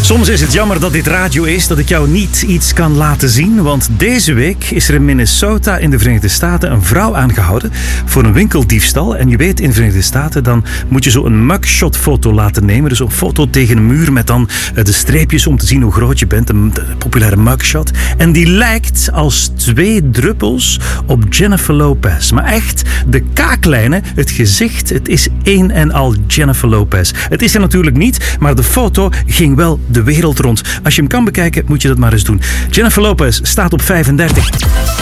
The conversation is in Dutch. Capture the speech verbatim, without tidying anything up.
Soms is het jammer dat dit radio is, dat ik jou niet iets kan laten zien. Want deze week is er in Minnesota in de Verenigde Staten een vrouw aangehouden voor een winkeldiefstal. En je weet, in de Verenigde Staten dan moet je zo een mugshot foto laten nemen. Dus een foto tegen een muur met dan de streepjes om te zien hoe groot je bent. Een populaire mugshot. En die lijkt als twee druppels op Jennifer Lopez. Maar echt, de kaaklijnen, het gezicht, het is één en al Jennifer Lopez. Het is er natuurlijk niet, maar de foto ging wel de wereld rond. Als je hem kan bekijken, moet je dat maar eens doen. Jennifer Lopez staat op vijfendertig.